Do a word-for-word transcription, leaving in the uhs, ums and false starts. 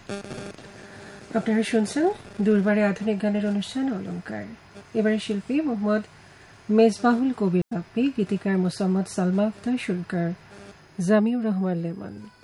আপনারা শুনছেন দুর্বারে আধুনিক গানের অনুষ্ঠান অলংকার। এবারে শিল্পী মোহাম্মদ মেজবাহুল কবির বাপ্পি, গীতিকার মোসাম্মদ সালমা আক্তার, সুরকার জামিউর রহমান লেমন।